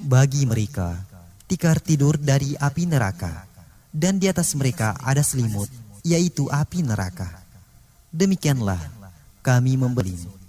bagi mereka tikar tidur dari api neraka, dan di atas mereka ada selimut, yaitu api neraka. Demikianlah kami membeli